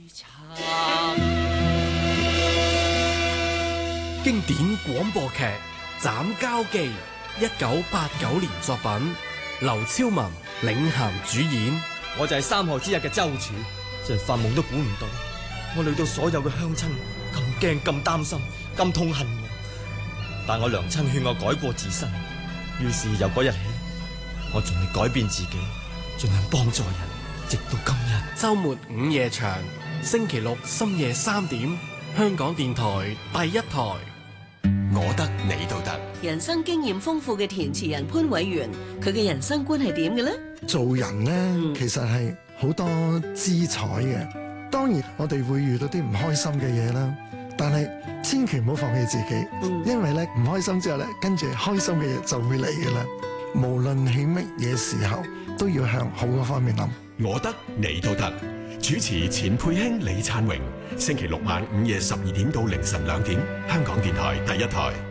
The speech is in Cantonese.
經典廣播劇《斬交記》，1989年作品，劉超文領銜主演。 我就係3河之日嘅州主，真係發夢都估唔到，我累到所有嘅鄉親咁驚、咁擔心、咁痛恨我。但我娘親勸我改過自新，於是由嗰日起，我盡力改變自己，盡量幫助人，直到今日。 周末午夜場，星期六深夜3點，香港電台第一台。 我得你都得。 人生經驗豐富嘅填詞人潘偉源，佢嘅人生觀係點嘅呢？ 做人呢，其實係好多姿彩嘅。當然我哋會遇到啲唔開心嘅嘢啦，但係千祈唔好放棄自己，因為咧唔開心之後咧，跟住開心嘅嘢就會嚟嘅啦。無論喺乜嘢時候，都要向好嘅方面諗。 我得你都得。主持錢佩卿、李燦榮，星期六晚午夜12點到凌晨2點，香港電台第一台。